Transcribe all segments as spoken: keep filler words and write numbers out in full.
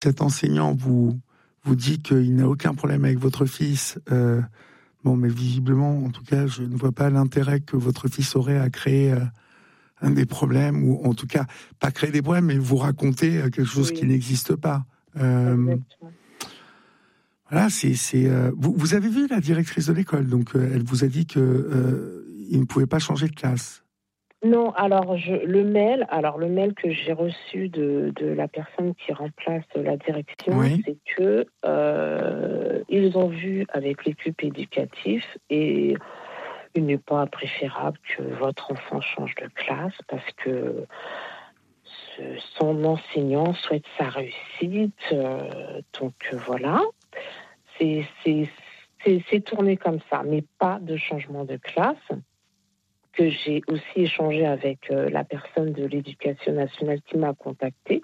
cet enseignant vous, vous dit qu'il n'a aucun problème avec votre fils, euh, bon, mais visiblement, en tout cas, je ne vois pas l'intérêt que votre fils aurait à créer euh, un des problèmes, ou en tout cas, pas créer des problèmes, mais vous raconter euh, quelque chose oui. qui n'existe pas. Euh, Exactement. Voilà, c'est... c'est euh, vous, vous avez vu la directrice de l'école, donc euh, elle vous a dit qu'il euh, ne pouvait pas changer de classe. Non, alors je, le mail, alors le mail que j'ai reçu de, de la personne qui remplace la direction, oui. c'est que euh, ils ont vu avec l'équipe éducative et il n'est pas préférable que votre enfant change de classe parce que ce, son enseignant souhaite sa réussite. Euh, donc voilà, c'est, c'est, c'est, c'est tourné comme ça, mais pas de changement de classe. Que j'ai aussi échangé avec euh, la personne de l'Éducation nationale qui m'a contactée.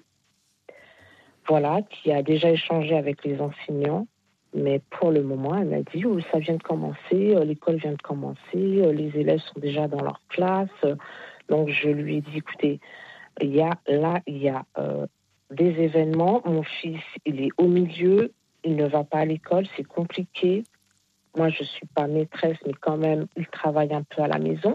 Voilà, qui a déjà échangé avec les enseignants. Mais pour le moment, elle m'a dit, oh, ça vient de commencer, euh, l'école vient de commencer, euh, les élèves sont déjà dans leur classe. Euh, donc, je lui ai dit, écoutez, il y a, là, il y a euh, des événements. Mon fils, il est au milieu, il ne va pas à l'école, c'est compliqué. Moi, je ne suis pas maîtresse, mais quand même, il travaille un peu à la maison.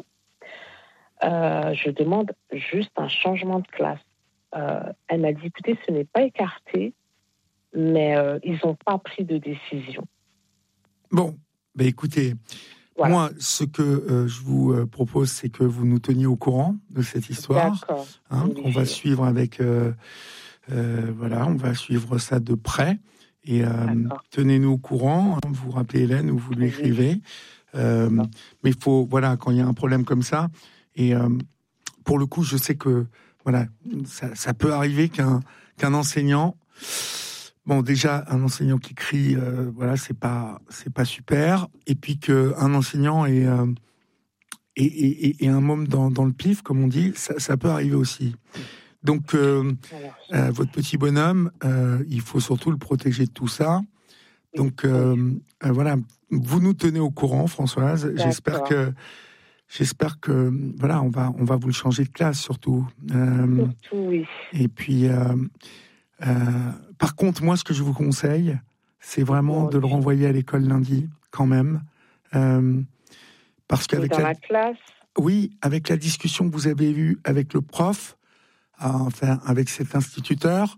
Euh, je demande juste un changement de classe. Euh, elle m'a dit, écoutez, ce n'est pas écarté, mais euh, ils n'ont pas pris de décision. Bon, bah écoutez, voilà. Moi, ce que euh, je vous euh, propose, c'est que vous nous teniez au courant de cette histoire. D'accord. Hein, on va suivre avec... Euh, euh, voilà, on va suivre ça de près. Et euh, tenez-nous au courant. Hein, vous rappelez Hélène ou vous lui écrivez. Euh, mais il faut, voilà, quand il y a un problème comme ça... Et euh, pour le coup, je sais que voilà, ça, ça peut arriver qu'un qu'un enseignant, bon déjà un enseignant qui crie, euh, voilà, c'est pas c'est pas super. Et puis qu'un enseignant ait, euh, ait, ait, ait un môme dans, dans le pif, comme on dit, ça, ça peut arriver aussi. Donc euh, euh, votre petit bonhomme, euh, il faut surtout le protéger de tout ça. Donc euh, euh, voilà, vous nous tenez au courant, Françoise. D'accord. J'espère que J'espère que voilà, on va on va vous le changer de classe surtout. Euh, surtout oui. Et puis, euh, euh, par contre, moi, ce que je vous conseille, c'est vraiment bon, de le renvoyer à l'école lundi, quand même, euh, parce qu'avec dans la, la classe. Oui, avec la discussion que vous avez eue avec le prof, enfin avec cet instituteur,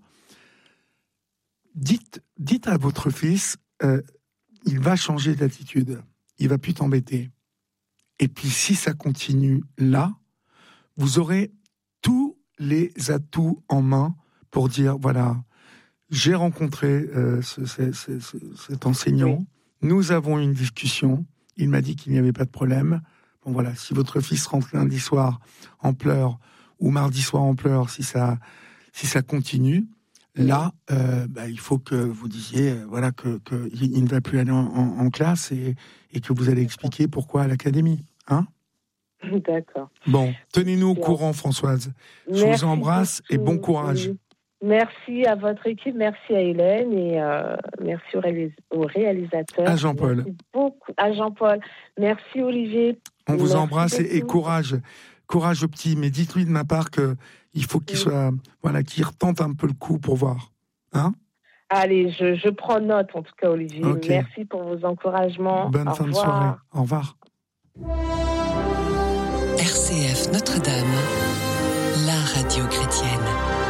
dites dites à votre fils, euh, il va changer d'attitude, il va plus t'embêter. Et puis, si ça continue là, vous aurez tous les atouts en main pour dire, voilà, j'ai rencontré euh, ce, ce, ce, ce, cet enseignant, oui. Nous avons eu une discussion, il m'a dit qu'il n'y avait pas de problème. Bon, voilà, si votre fils rentre lundi soir en pleurs, ou mardi soir en pleurs, si ça, si ça continue, là, euh, bah, il faut que vous disiez, euh, voilà, que, que il ne va plus aller en, en, en classe et, et que vous allez expliquer pourquoi à l'académie, hein? D'accord. Bon, tenez-nous au courant, Françoise. Je merci vous embrasse beaucoup. Et bon courage. Merci à votre équipe, merci à Hélène et euh, merci au, réalis- au réalisateur. À Jean-Paul. Merci beaucoup. À Jean-Paul. Merci Olivier. On vous merci embrasse et, et courage. Courage au petit, mais dites-lui de ma part qu'il faut qu'il oui. soit, voilà, qu'il retente un peu le coup pour voir. Hein? Allez, je, je prends note en tout cas, Olivier. Okay. Merci pour vos encouragements. Bonne Au fin revoir. de soirée. Au revoir. R C F Notre-Dame, la radio chrétienne.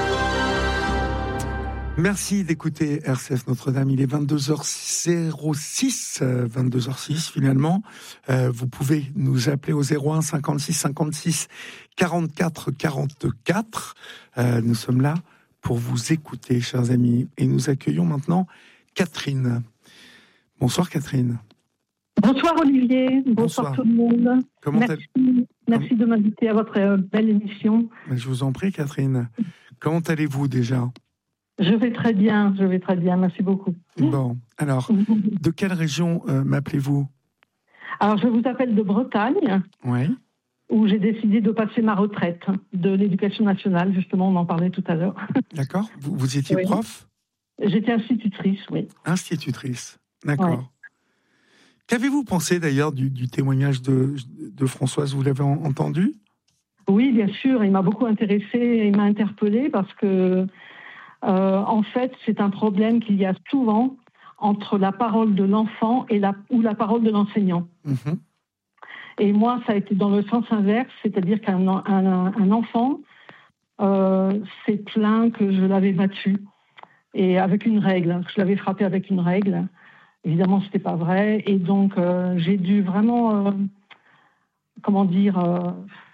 Merci d'écouter R C F Notre-Dame. Il est vingt-deux heures zéro six, vingt-deux heures six finalement. Euh, vous pouvez nous appeler au zéro un cinquante-six cinquante-six quarante-quatre quarante-quatre. Euh, nous sommes là pour vous écouter, chers amis. Et nous accueillons maintenant Catherine. Bonsoir Catherine. Bonsoir Olivier, bonsoir, bonsoir tout le monde. Comment merci, merci de m'inviter à votre belle émission. Je vous en prie Catherine. Comment allez-vous déjà ? Je vais très bien, je vais très bien, merci beaucoup. Bon, alors, de quelle région euh, m'appelez-vous ? Alors, je vous appelle de Bretagne, oui. Où j'ai décidé de passer ma retraite de l'éducation nationale, justement, on en parlait tout à l'heure. D'accord, vous, vous étiez oui. prof ? J'étais institutrice, oui. Institutrice, d'accord. Oui. Qu'avez-vous pensé d'ailleurs du, du témoignage de, de Françoise ? Vous l'avez en, entendu ? Oui, bien sûr, il m'a beaucoup intéressée, il m'a interpellée parce que Euh, en fait, c'est un problème qu'il y a souvent entre la parole de l'enfant et la, ou la parole de l'enseignant. Mmh. Et moi, ça a été dans le sens inverse, c'est-à-dire qu'un un, un enfant euh, s'est plaint que je l'avais battu, et avec une règle, que je l'avais frappé avec une règle. Évidemment, ce n'était pas vrai, et donc euh, j'ai dû vraiment, euh, comment dire... Euh,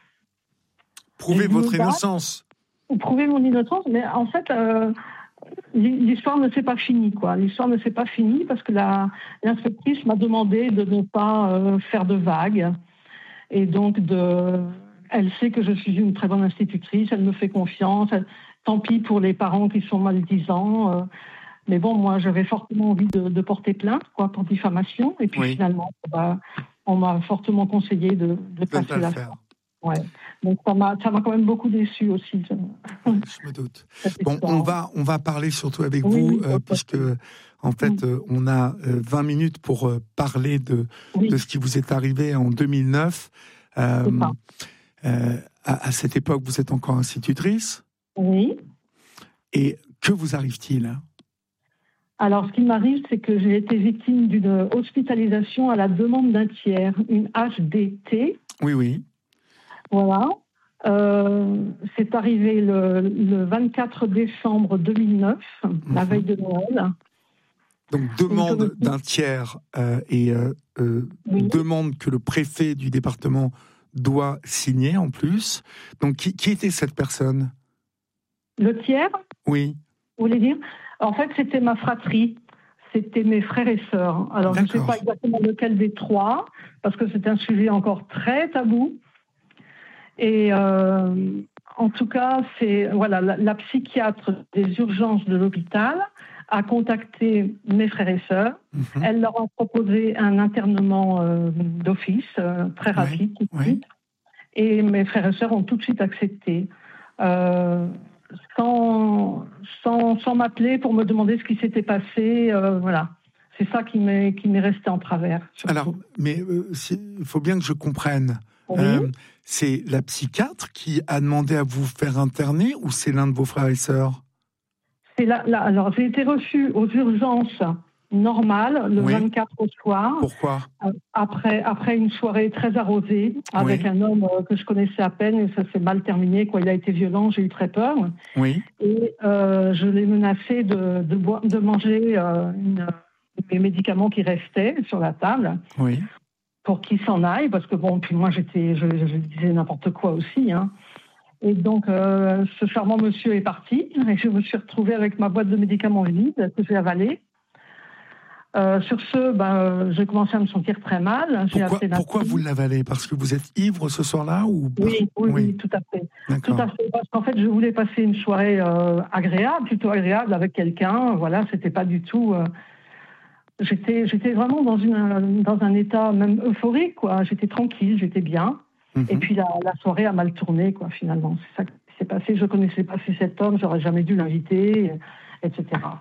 prouver votre innocence. Prouver mon innocence, mais en fait... Euh, L'histoire ne s'est pas finie, quoi. L'histoire ne s'est pas finie parce que la, l'inspectrice m'a demandé de ne pas euh, faire de vagues. Et donc, de, elle sait que je suis une très bonne institutrice, elle me fait confiance. Elle, tant pis pour les parents qui sont maldisants. Euh, mais bon, moi, j'avais fortement envie de, de porter plainte, quoi, pour diffamation. Et puis oui. Finalement, bah, on m'a fortement conseillé de, de passer la faire. Ouais. Donc ça m'a, ça m'a quand même beaucoup déçue aussi. Je, je me doute. Bon, on va, on va parler surtout avec oui, vous, oui, euh, puisque en fait, oui. euh, on a euh, vingt minutes pour euh, parler de, oui. de ce qui vous est arrivé en deux mille neuf. Euh, euh, à, à cette époque, vous êtes encore institutrice. Oui. Et que vous arrive-t-il ? Alors, ce qui m'arrive, c'est que j'ai été victime d'une hospitalisation à la demande d'un tiers, une H D T. Oui, oui. Voilà. Euh, c'est arrivé le, le vingt-quatre décembre deux mille neuf, mmh. la veille de Noël. Donc, demande et d'un tiers euh, et euh, euh, oui. demande que le préfet du département doit signer en plus. Donc, qui, qui était cette personne ? Le tiers ? Oui. Vous voulez dire ? En fait, c'était ma fratrie. C'était mes frères et sœurs. Alors, D'accord. je ne sais pas exactement lequel des trois, parce que c'est un sujet encore très tabou. Et euh, en tout cas, c'est voilà, la, la psychiatre des urgences de l'hôpital a contacté mes frères et sœurs. Mm-hmm. Elle leur a proposé un internement euh, d'office euh, très rapide. Oui, oui. Et mes frères et sœurs ont tout de suite accepté, euh, sans, sans, sans m'appeler pour me demander ce qui s'était passé. Euh, voilà. C'est ça qui m'est, qui m'est resté en travers. Surtout. Alors, mais il euh, faut bien que je comprenne. Oui. Euh, c'est la psychiatre qui a demandé à vous faire interner ou c'est l'un de vos frères et sœurs ? C'est là, là, alors, j'ai été reçue aux urgences normales le oui. vingt-quatre au soir. Pourquoi ? Après, après une soirée très arrosée avec oui. un homme que je connaissais à peine et ça s'est mal terminé. Quoi. Il a été violent, j'ai eu très peur. Oui. Et euh, je l'ai menacé de, de, boire, de manger euh, une, les médicaments qui restaient sur la table. Oui. Pour qu'il s'en aille, parce que bon, puis moi j'étais, je, je disais n'importe quoi aussi, hein. Et donc euh, ce charmant monsieur est parti, et je me suis retrouvée avec ma boîte de médicaments vide que j'ai avalée. Euh, sur ce, ben, j'ai commencé à me sentir très mal. J'ai pourquoi pourquoi vous l'avalez ? Parce que vous êtes ivre ce soir-là ou oui, oui, oui, oui, tout à fait. D'accord. Tout à fait. Parce qu'en fait, je voulais passer une soirée euh, agréable, plutôt agréable avec quelqu'un. Voilà, c'était pas du tout. Euh, J'étais, j'étais vraiment dans, une, dans un état même euphorique, quoi. J'étais tranquille, j'étais bien. Mm-hmm. Et puis la, la soirée a mal tourné, quoi, finalement. C'est ça qui s'est passé. Je ne connaissais pas cet homme, j'aurais jamais dû l'inviter, et cetera.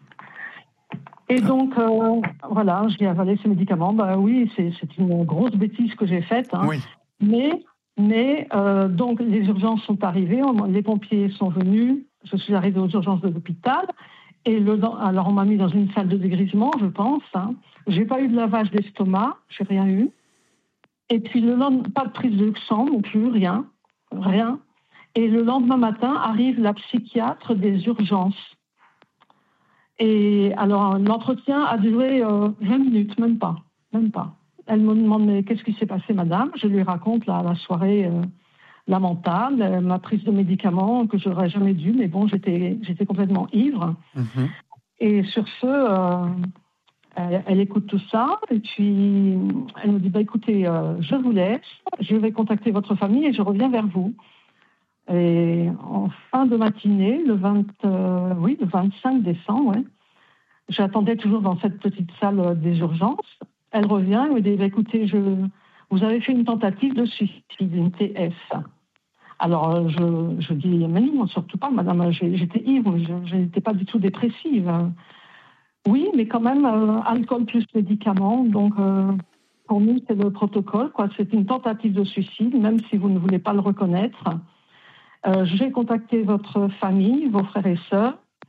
Et donc, euh, voilà, j'ai avalé ces médicaments. Bah oui, c'est, c'est une grosse bêtise que j'ai faite. Hein. Oui. Mais, mais euh, donc, les urgences sont arrivées, les pompiers sont venus. Je suis arrivée aux urgences de l'hôpital. Et le, alors, on m'a mis dans une salle de dégrisement, je pense. Hein. J'ai pas eu de lavage d'estomac, j'ai rien eu. Et puis, le lendemain, pas de prise de sang non plus, rien. Rien. Et le lendemain matin, arrive la psychiatre des urgences. Et alors, l'entretien a duré euh, vingt minutes, même pas. Même pas. Elle me demande, mais qu'est-ce qui s'est passé, madame ? Je lui raconte la, la soirée... Euh, lamentable, ma prise de médicaments que je n'aurais jamais dû, mais bon, j'étais, j'étais complètement ivre. Mmh. Et sur ce, euh, elle, elle écoute tout ça, et puis elle me dit, bah, écoutez, euh, je vous laisse, je vais contacter votre famille et je reviens vers vous. Et en fin de matinée, le, vingt, euh, oui, le vingt-cinq décembre, ouais, j'attendais toujours dans cette petite salle des urgences. Elle revient et me dit, bah, écoutez, je, vous avez fait une tentative de suicide, une T F. Alors, je, je dis, mais non, surtout pas, madame, j'étais ivre, je, je n'étais pas du tout dépressive. Oui, mais quand même, euh, alcool plus médicaments, donc euh, pour nous, c'est le protocole, quoi. C'est une tentative de suicide, même si vous ne voulez pas le reconnaître. Euh, j'ai contacté votre famille, vos frères et sœurs,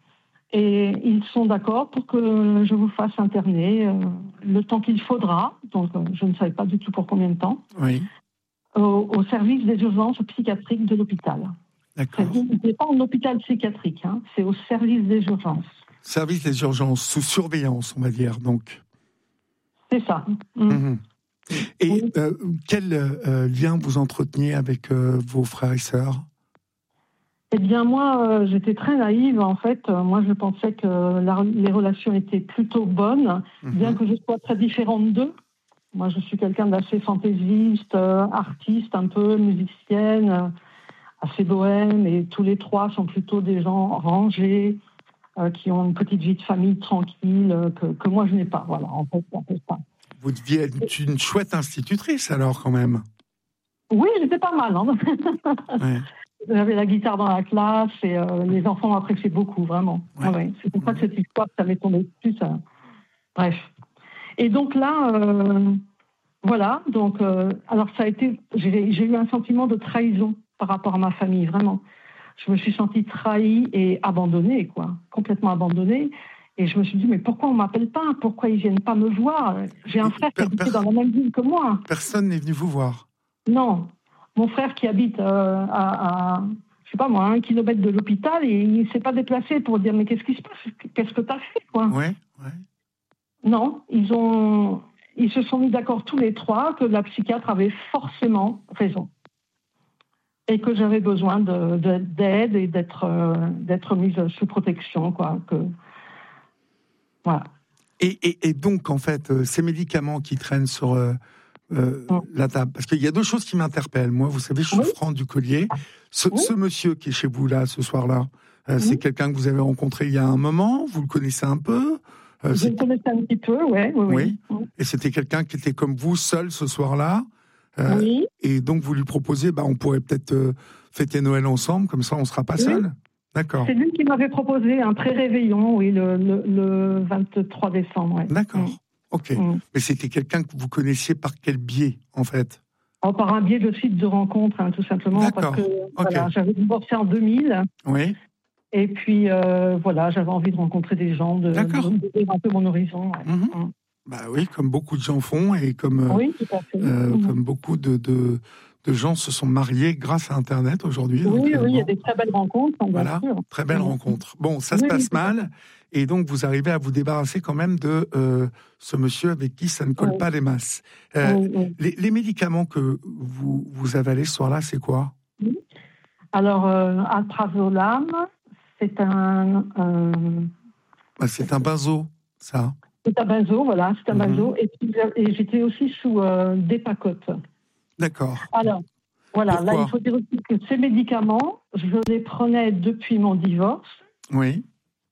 Et ils sont d'accord pour que je vous fasse interner euh, le temps qu'il faudra, donc euh, je ne savais pas du tout pour combien de temps, oui. au, au service des urgences psychiatriques de l'hôpital. D'accord. Ce n'est pas en hôpital psychiatrique, hein, c'est au service des urgences. Service des urgences, sous surveillance, on va dire, donc. C'est ça. Mmh. Mmh. Et oui. euh, quel euh, lien vous entreteniez avec euh, vos frères et sœurs ? Eh bien, moi, euh, j'étais très naïve, en fait. Euh, moi, je pensais que la, les relations étaient plutôt bonnes, mmh. bien que je sois très différente d'eux. Moi, je suis quelqu'un d'assez fantaisiste, euh, artiste un peu, musicienne, euh, assez bohème, et tous les trois sont plutôt des gens rangés, euh, qui ont une petite vie de famille tranquille, euh, que, que moi, je n'ai pas. Voilà, en fait, en fait pas. Vous deviez être une chouette institutrice, alors, quand même. Oui, j'étais pas mal. Hein. Ouais. J'avais la guitare dans la classe et euh, les enfants m'appréciaient beaucoup, vraiment. Ouais. Ouais. C'est pour ça que cette histoire, ça m'est tombé dessus. Ça... Bref. Et donc là, euh, voilà. Donc, euh, alors ça a été, j'ai, j'ai eu un sentiment de trahison par rapport à ma famille, vraiment. Je me suis sentie trahie et abandonnée, quoi, complètement abandonnée. Et je me suis dit, mais pourquoi on m'appelle pas ? Pourquoi ils viennent pas me voir ? J'ai un frère qui habitait dans la même ville que moi. Personne n'est venu vous voir ? Non. Mon frère qui habite euh, à, à, je sais pas moi, un kilomètre de l'hôpital, et il ne s'est pas déplacé pour dire mais qu'est-ce qui se passe ? Qu'est-ce que tu as fait, quoi ? Ouais, ouais. Non, ils ont, ils se sont mis d'accord tous les trois que la psychiatre avait forcément raison et que j'avais besoin de, de, d'aide et d'être, euh, d'être mise sous protection, quoi. Que voilà. Et, et, et donc en fait, euh, ces médicaments qui traînent sur euh, Euh, mmh. la table, parce qu'il y a deux choses qui m'interpellent. Moi, vous savez, je suis oui. Franc du Collier. Ce, oui. ce monsieur qui est chez vous là ce soir-là, euh, oui. c'est quelqu'un que vous avez rencontré il y a un moment. Vous le connaissez un peu ? euh, Je le connaissais un petit peu, ouais, oui. Oui. oui. Et c'était quelqu'un qui était comme vous, seul ce soir-là. Euh, oui. Et donc vous lui proposiez, bah, on pourrait peut-être euh, fêter Noël ensemble, comme ça on ne sera pas oui. seul. D'accord. C'est lui qui m'avait proposé un pré-réveillon, oui, le, le, le vingt-trois décembre. Ouais. D'accord. Mmh. Ok, mmh. Mais c'était quelqu'un que vous connaissiez par quel biais, en fait ? Oh, par un biais de site de rencontre, hein, tout simplement. D'accord. Parce que okay. voilà, j'avais divorcé en deux mille. Oui. Et puis, euh, voilà, j'avais envie de rencontrer des gens, de, D'accord. de, d'ouvrir un peu mon horizon. Ouais. Mmh. Mmh. Bah oui, comme beaucoup de gens font, et comme, oui, tout à fait. Euh, mmh. comme beaucoup de, de, de gens se sont mariés grâce à Internet aujourd'hui. Oui, donc, oui, il bon. y a des très belles rencontres. Bien voilà, sûr. très belles mmh. rencontres. Bon, ça oui, se passe oui, mal. Et donc, vous arrivez à vous débarrasser quand même de euh, ce monsieur avec qui ça ne colle oui. pas les masses. Euh, oui, oui. Les, les médicaments que vous, vous avalez ce soir-là, c'est quoi ? oui. Alors, euh, alprazolam, c'est un... un... Bah, c'est un benzo, ça. C'est un benzo, voilà, c'est un mm-hmm. benzo. Et, puis, et j'étais aussi sous euh, Dépacote. D'accord. Alors, voilà, Pourquoi ? là, il faut dire aussi que ces médicaments, je les prenais depuis mon divorce. Oui.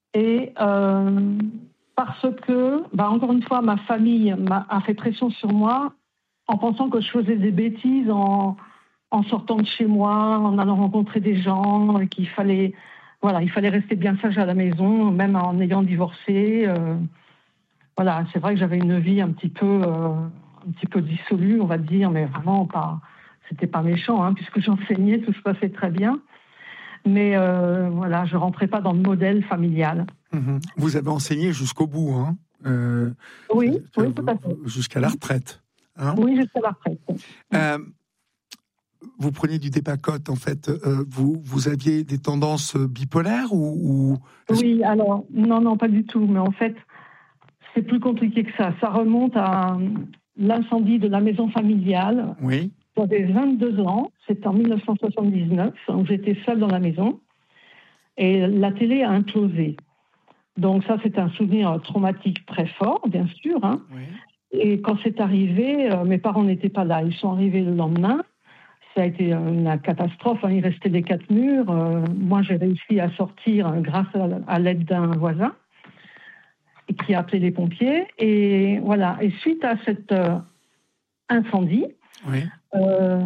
Et euh, parce que, bah, encore une fois, ma famille m'a, a fait pression sur moi en pensant que je faisais des bêtises en, en sortant de chez moi, en allant rencontrer des gens, et qu'il fallait, voilà, il fallait rester bien sage à la maison, même en ayant divorcé. Euh, voilà, c'est vrai que j'avais une vie un petit peu, euh, un petit peu dissolue, on va dire, mais vraiment pas, c'était pas méchant, hein, puisque j'enseignais, tout se passait très bien. Mais euh, voilà, je ne rentrais pas dans le modèle familial. Mmh. Vous avez enseigné jusqu'au bout, hein euh, Oui, euh, oui, tout à fait. Jusqu'à la retraite. Hein oui, jusqu'à la retraite. Euh, vous preniez du Dépacote, en fait. Euh, vous, vous aviez des tendances bipolaires ou, ou... Oui, alors, non, non, pas du tout. Mais en fait, c'est plus compliqué que ça. Ça remonte à l'incendie de la maison familiale. Oui. J'avais vingt-deux ans, c'était en dix-neuf cent soixante-dix-neuf, où j'étais seule dans la maison, et la télé a implosé. Donc ça, c'est un souvenir traumatique très fort, bien sûr. Hein. Oui. Et quand c'est arrivé, euh, mes parents n'étaient pas là, ils sont arrivés le lendemain. Ça a été une catastrophe, hein. Il restait des quatre murs. Euh, moi, j'ai réussi à sortir euh, grâce à, à l'aide d'un voisin et qui a appelé les pompiers. Et voilà. Et suite à cet euh, incendie, oui. Euh,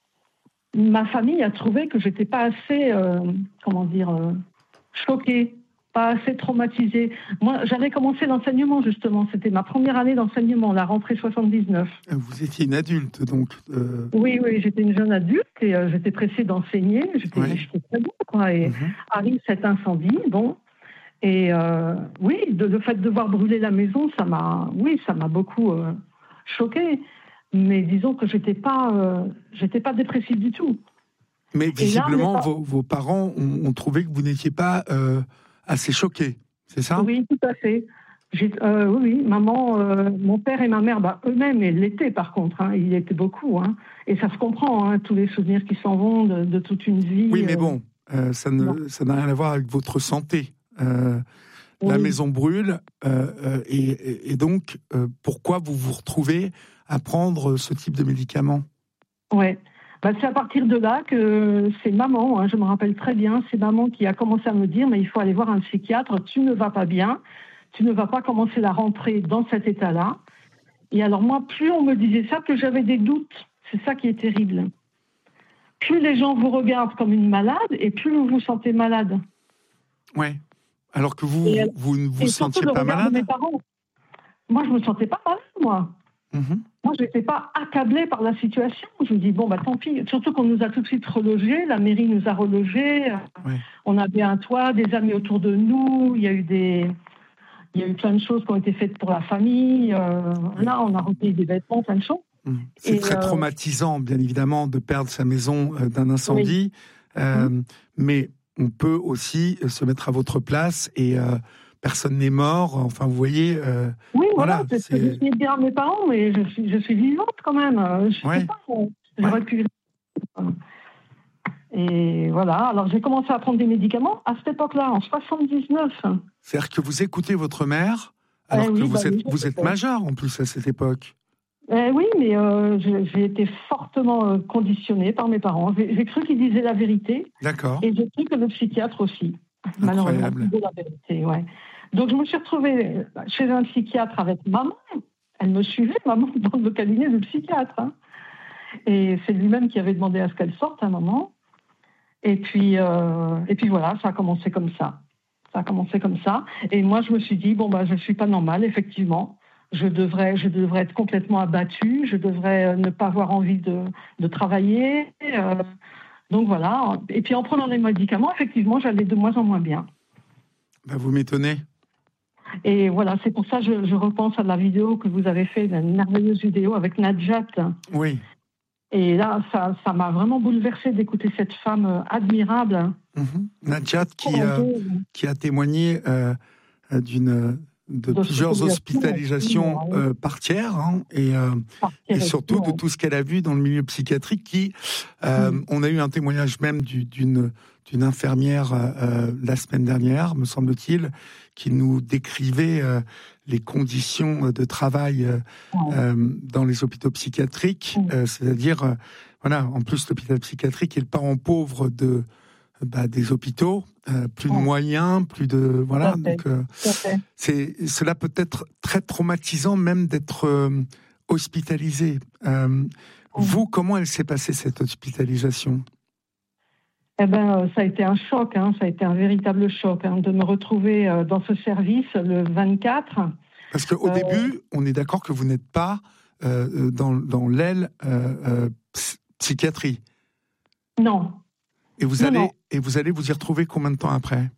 ma famille a trouvé que j'étais pas assez, euh, comment dire, euh, choquée, pas assez traumatisée. Moi, j'avais commencé l'enseignement, justement. C'était ma première année d'enseignement, la rentrée soixante-dix-neuf. Vous étiez une adulte, donc euh... Oui, oui, j'étais une jeune adulte et euh, j'étais pressée d'enseigner. J'étais, oui. j'étais très bien, quoi. Et mm-hmm. arrive cet incendie, bon. Et euh, oui, de, le fait de voir brûler la maison, ça m'a, oui, ça m'a beaucoup euh, choquée. Mais disons que j'étais pas, euh, j'étais pas dépressive du tout. Mais visiblement, là, vos, vos parents ont, ont trouvé que vous n'étiez pas euh, assez choquée, c'est ça? Oui, tout à fait. J'ai, euh, oui, maman, euh, mon père et ma mère, bah, eux-mêmes, ils l'étaient par contre, hein, ils l'étaient beaucoup. Hein, et ça se comprend, hein, tous les souvenirs qui s'en vont de, de toute une vie. Oui, mais euh, bon, euh, ça, ne, ça n'a rien à voir avec votre santé. Euh, oui. La maison brûle, euh, euh, et, et, et donc, euh, pourquoi vous vous retrouvez à prendre ce type de médicaments? Ouais. Bah, c'est à partir de là que c'est maman, hein, je me rappelle très bien, c'est maman qui a commencé à me dire, mais il faut aller voir un psychiatre, tu ne vas pas bien, tu ne vas pas commencer la rentrée dans cet état-là. Et alors moi, plus on me disait ça, plus j'avais des doutes. C'est ça qui est terrible. Plus les gens vous regardent comme une malade, et plus vous vous sentez malade. Ouais. Alors que vous, et, vous ne vous et sentiez le pas malade? De mes parents. Moi, je me sentais pas malade, moi. Mm-hmm. Moi, je n'étais pas accablée par la situation. Je me dis, bon, bah tant pis. Surtout qu'on nous a tout de suite relogés. La mairie nous a relogés. Ouais. On avait un toit, des amis autour de nous. Il y a eu des... Il y a eu plein de choses qui ont été faites pour la famille. Euh, oui. Là, on a repayé des vêtements, plein de choses. Mmh. C'est et très euh... traumatisant, bien évidemment, de perdre sa maison euh, d'un incendie. Oui. Euh, mmh. Mais on peut aussi se mettre à votre place et... Euh, personne n'est mort, enfin vous voyez. Euh, oui, voilà, voilà c'est ce que je suis dire à mes parents, mais je suis, je suis vivante quand même. Je ouais. sais pas, j'aurais ouais. pu. Et voilà, alors j'ai commencé à prendre des médicaments à cette époque-là, en soixante-dix-neuf. C'est-à-dire que vous écoutez votre mère, alors eh que oui, vous, bah, êtes, oui, vous êtes majeur en plus à cette époque. Eh oui, mais euh, j'ai été fortement euh, conditionnée par mes parents. J'ai cru qu'ils disaient la vérité. D'accord. Et j'ai cru que le psychiatre aussi. Incroyable. La vérité, ouais. Donc je me suis retrouvée chez un psychiatre avec maman. Elle me suivait, maman, dans le cabinet du psychiatre. Hein. Et c'est lui-même qui avait demandé à ce qu'elle sorte à maman. Et puis, euh, et puis voilà, ça a commencé comme ça. Ça a commencé comme ça. Et moi, je me suis dit, bon, bah, je ne suis pas normale, effectivement. Je devrais, je devrais être complètement abattue. Je devrais ne pas avoir envie de, de travailler. Euh, Donc voilà, et puis en prenant les médicaments, effectivement, j'allais de moins en moins bien. Bah vous m'étonnez. Et voilà, c'est pour ça que je, je repense à la vidéo que vous avez fait, une merveilleuse vidéo avec Nadjat. Oui. Et là, ça, ça m'a vraiment bouleversée d'écouter cette femme admirable. Mm-hmm. Nadjat qui, euh, qui a témoigné euh, d'une... de plusieurs hospitalisations euh, par tiers, hein, et, euh, et surtout de tout ce qu'elle a vu dans le milieu psychiatrique. Qui, euh, mmh. On a eu un témoignage même du, d'une, d'une infirmière euh, la semaine dernière, me semble-t-il, qui nous décrivait euh, les conditions de travail euh, mmh. euh, dans les hôpitaux psychiatriques, mmh. euh, c'est-à-dire, euh, voilà, en plus l'hôpital psychiatrique est le parent pauvre de Bah, des hôpitaux, euh, plus de oh. moyens, plus de voilà. Donc, euh, c'est cela peut être très traumatisant même d'être euh, hospitalisé. Euh, oh. Vous, comment elle s'est passée cette hospitalisation? Eh ben, ça a été un choc, hein, ça a été un véritable choc hein, de me retrouver euh, dans ce service le vingt-quatre. Parce qu'au euh... début, on est d'accord que vous n'êtes pas euh, dans, dans l'aile euh, euh, psychiatrie. Non. Et vous, non, allez, non. et vous allez vous y retrouver combien de temps après?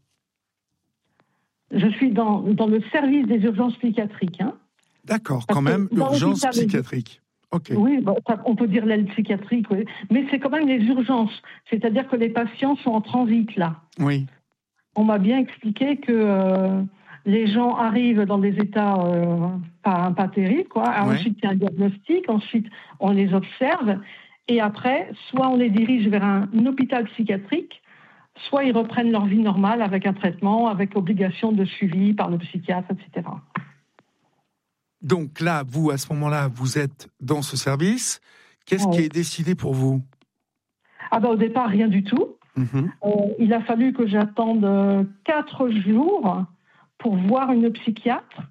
Je suis dans, dans le service des urgences psychiatriques. Hein. D'accord, quand même, urgences psychiatriques. Okay. Oui, bon, on peut dire l'aile psychiatrique, oui. Mais c'est quand même les urgences. C'est-à-dire que les patients sont en transit, là. Oui. On m'a bien expliqué que euh, les gens arrivent dans des états euh, pas, pas terribles, quoi. Ouais. Ensuite, il y a un diagnostic, ensuite, on les observe. Et après, soit on les dirige vers un, un hôpital psychiatrique, soit ils reprennent leur vie normale avec un traitement, avec obligation de suivi par le psychiatre, et cetera. Donc là, vous, à ce moment-là, vous êtes dans ce service. Qu'est-ce ouais. qui est décidé pour vous? Ah ben, au départ, rien du tout. Mm-hmm. Euh, il a fallu que j'attende quatre jours pour voir une psychiatre.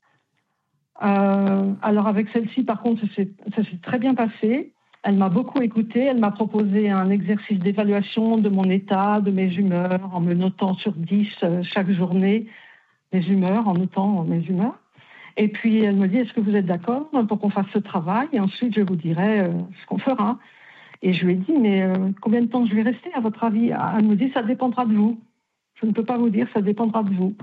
Euh, alors avec celle-ci, par contre, ça s'est, ça s'est très bien passé. Elle m'a beaucoup écoutée, elle m'a proposé un exercice d'évaluation de mon état, de mes humeurs, en me notant sur dix euh, chaque journée mes humeurs, en notant mes humeurs. Et puis elle me dit, est-ce que vous êtes d'accord pour qu'on fasse ce travail? Et ensuite je vous dirai euh, ce qu'on fera. Et je lui ai dit, mais euh, combien de temps je vais rester à votre avis? Elle me dit, ça dépendra de vous. Je ne peux pas vous dire, ça dépendra de vous.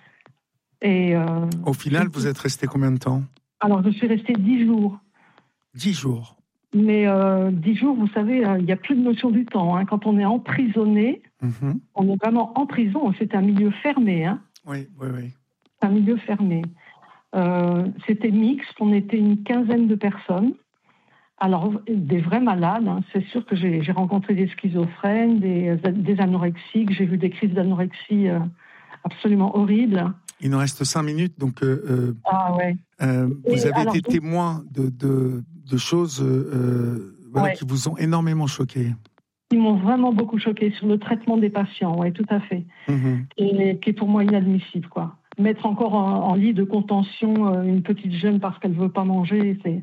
Et euh, Au final, vous êtes resté combien de temps? Alors, je suis restée dix jours. Dix jours. Mais euh, dix jours, vous savez, il n'y a plus de notion du temps. Hein. Quand on est emprisonné, mm-hmm. on est vraiment en prison. C'est un milieu fermé. Hein. Oui, oui, oui. C'est un milieu fermé. Euh, c'était mixte. On était une quinzaine de personnes. Alors, des vrais malades. Hein. C'est sûr que j'ai, j'ai rencontré des schizophrènes, des, des anorexiques. J'ai vu des crises d'anorexie euh, absolument horribles. Il nous reste cinq minutes, donc euh, ah, ouais. euh, vous Et avez alors, été témoin de, de, de choses euh, voilà, ouais. qui vous ont énormément choqué. Qui m'ont vraiment beaucoup choqué sur le traitement des patients, oui, tout à fait. Mm-hmm. Et qui est pour moi inadmissible, quoi. Mettre encore en, en lit de contention euh, une petite jeune parce qu'elle ne veut pas manger, c'est...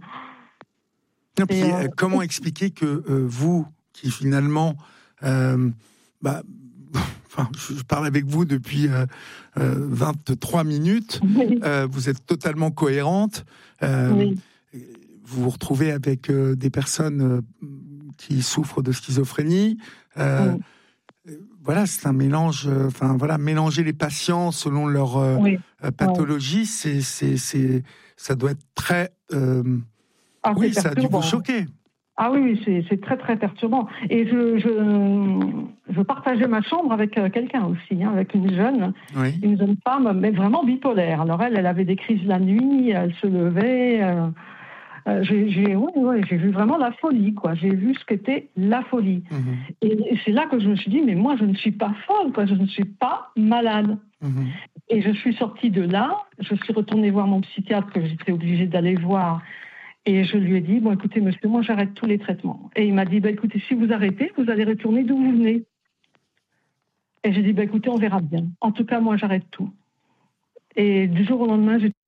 Non, puis, euh, comment expliquer que euh, vous, qui finalement... Euh, bah, Enfin, je parle avec vous depuis euh, euh, vingt-trois minutes. Oui. Euh, vous êtes totalement cohérente. Euh, oui. Vous vous retrouvez avec euh, des personnes euh, qui souffrent de schizophrénie. Euh, oui. Voilà, c'est un mélange. Enfin, euh, voilà, mélanger les patients selon leur euh, oui. pathologie, oui. c'est, c'est, c'est, ça doit être très. Euh, ah, oui, ça a dû vous choquer. Ah oui, c'est, c'est très, très perturbant. Et je, je, je partageais ma chambre avec quelqu'un aussi, hein, avec une jeune, oui. une jeune femme, mais vraiment bipolaire. Alors elle, elle avait des crises la nuit, elle se levait. Euh, euh, j'ai, j'ai, ouais, ouais, j'ai vu vraiment la folie, quoi. J'ai vu ce qu'était la folie. Mm-hmm. Et, et c'est là que je me suis dit, mais moi, je ne suis pas folle, quoi. Je ne suis pas malade. Mm-hmm. Et je suis sortie de là, je suis retournée voir mon psychiatre que j'étais obligée d'aller voir. Et je lui ai dit, bon, écoutez, monsieur, moi, j'arrête tous les traitements. Et il m'a dit, bah, écoutez, si vous arrêtez, vous allez retourner d'où vous venez. Et j'ai dit, bah, écoutez, on verra bien. En tout cas, moi, j'arrête tout. Et du jour au lendemain, j'ai